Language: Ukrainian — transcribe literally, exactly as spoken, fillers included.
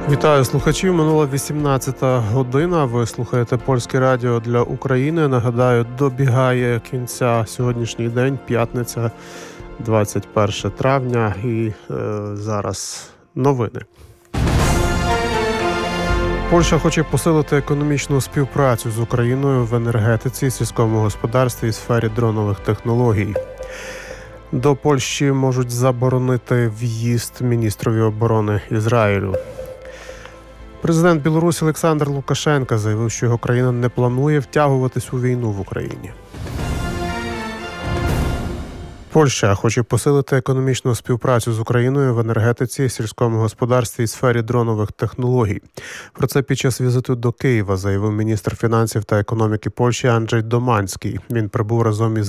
Вітаю слухачів. Минула вісімнадцята година. Ви слухаєте Польське радіо для України. Нагадаю, добігає кінця сьогоднішній день, п'ятниця, двадцять перше травня. І е, зараз новини. Польща хоче посилити економічну співпрацю з Україною в енергетиці, сільському господарстві і сфері дронових технологій. До Польщі можуть заборонити в'їзд міністрові оборони Ізраїлю. Президент Білорусі Олександр Лукашенко заявив, що його країна не планує втягуватись у війну в Україні. Польща хоче посилити економічну співпрацю з Україною в енергетиці, сільському господарстві і сфері дронових технологій. Про це під час візиту до Києва заявив міністр фінансів та економіки Польщі Анджей Доманський. Він прибув разом із